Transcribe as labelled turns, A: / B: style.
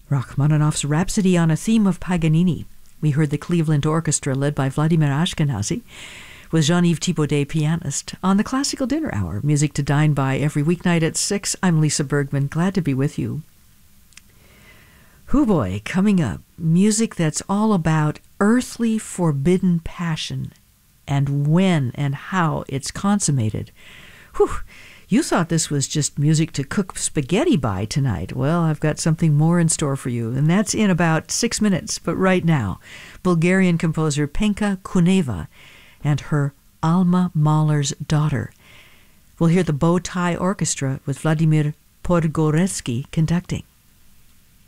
A: Rachmaninoff's Rhapsody on a Theme of Paganini. We heard the Cleveland Orchestra led by Vladimir Ashkenazy with Jean-Yves Thibaudet, pianist, on the Classical Dinner Hour. Music to dine by every weeknight at 6. I'm Lisa Bergman. Glad to be with you. Hoo boy, coming up, music that's all about earthly forbidden passion and when and how it's consummated. Whew. You thought this was just music to cook spaghetti by tonight. Well, I've got something more in store for you, and that's in about 6 minutes. But right now, Bulgarian composer Penka Kuneva and her Alma Mahler's Daughter. We'll hear the Bow Tie Orchestra with Vladimir Podgoretsky conducting.